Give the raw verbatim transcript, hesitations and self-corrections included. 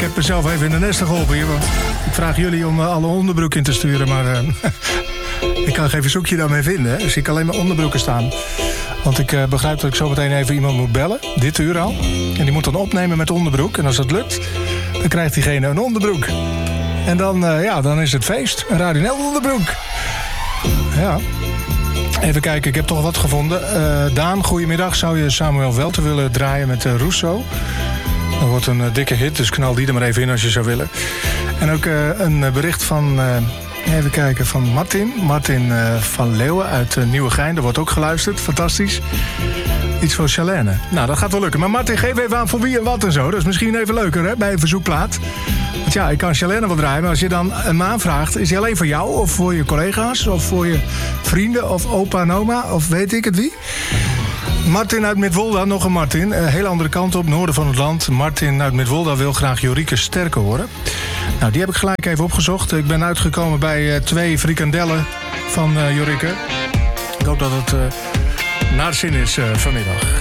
heb mezelf even in de nesten geholpen hier. Want ik vraag jullie om uh, alle onderbroeken in te sturen. Maar uh, ik kan geen verzoekje daarmee vinden. Hè? Dus ik kan alleen maar onderbroeken staan. Want ik uh, begrijp dat ik zo meteen even iemand moet bellen. Dit uur al. En die moet dan opnemen met onderbroek. En als dat lukt, dan krijgt diegene een onderbroek. En dan, uh, ja, dan is het feest. Een Radio Nel onderbroek. Ja. Even kijken, ik heb toch wat gevonden. Uh, Daan, goedemiddag. Zou je Samuel Welter willen draaien met uh, Rousseau? Dat wordt een uh, dikke hit, dus knal die er maar even in als je zou willen. En ook uh, een uh, bericht van, uh, even kijken, van Martin. Martin uh, van Leeuwen uit uh, Nieuwegein. Er wordt ook geluisterd, fantastisch. Iets voor Charlène. Nou, dat gaat wel lukken. Maar Martin, geef even aan voor wie en wat en zo. Dat is misschien even leuker, hè, bij een verzoekplaat. Want ja, ik kan Charlène wel draaien, maar als je dan een aanvraagt, is die alleen voor jou of voor je collega's of voor je vrienden of opa en oma of weet ik het wie? Martin uit Midwolda, nog een Martin. Een hele andere kant op, noorden van het land. Martin uit Midwolda wil graag Jorike Sterke horen. Nou, die heb ik gelijk even opgezocht. Ik ben uitgekomen bij uh, twee frikandellen van uh, Jorike. Ik hoop dat het uh, naar de zin is uh, vanmiddag.